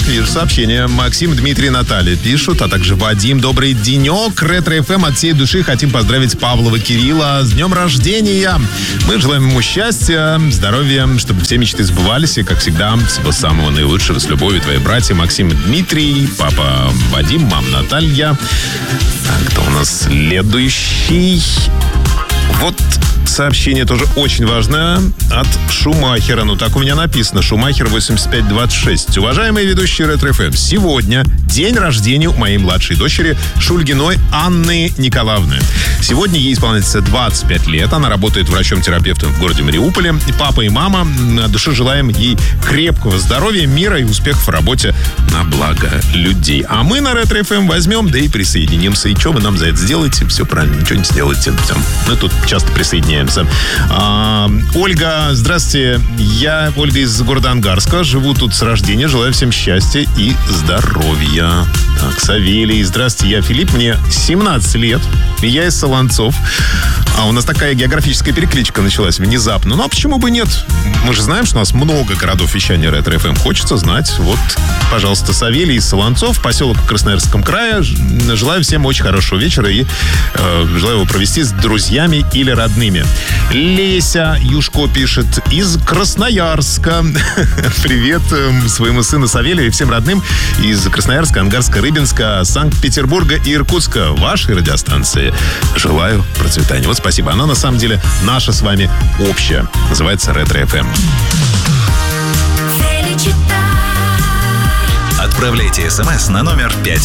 Так, вижу сообщение. Максим, Дмитрий, Наталья пишут, а также Вадим. Добрый денек. Ретро-ФМ от всей души. Хотим поздравить Павлова Кирилла с днем рождения. Мы желаем ему счастья, здоровья, чтобы все мечты сбывались. И, как всегда, всего самого наилучшего. С любовью, твои братья Максим и Дмитрий, папа Вадим, мама Наталья. Так, кто у нас следующий? Вот сообщение тоже очень важное от Шумахера. Ну, так у меня написано. Шумахер 8526. Уважаемые ведущие Ретро-ФМ, сегодня день рождения у моей младшей дочери Шульгиной Анны Николаевны. Сегодня ей исполняется 25 лет. Она работает врачом-терапевтом в городе Мариуполе. Папа и мама от души желаем ей крепкого здоровья, мира и успехов в работе на благо людей. А мы на Ретро-ФМ возьмем, да и присоединимся. И что вы нам за это сделаете? Все правильно, ничего не сделаете. Мы тут часто присоединяемся. Ольга, здравствуйте. Я Ольга из города Ангарска. Живу тут с рождения. Желаю всем счастья и здоровья. Так, Савелий. Здравствуйте, я Филипп. Мне 17 лет. Я из Солонцов. А у нас такая географическая перекличка началась внезапно. Ну, а почему бы нет? Мы же знаем, что у нас много городов вещания Ретро-ФМ. Хочется знать. Вот, пожалуйста, Савелий из Солонцов, поселок в Красноярском крае. Желаю всем очень хорошего вечера и желаю его провести с друзьями или родными. Леся Юшко пишет из Красноярска. Привет своему сыну Савелию и всем родным из Красноярска, Ангарска, Рыбинска, Санкт-Петербурга и Иркутска. Вашей радиостанции. Желаю процветания. Вот спасибо. Она на самом деле наша с вами общая. Называется Ретро-ФМ. Отправляйте смс на номер 5.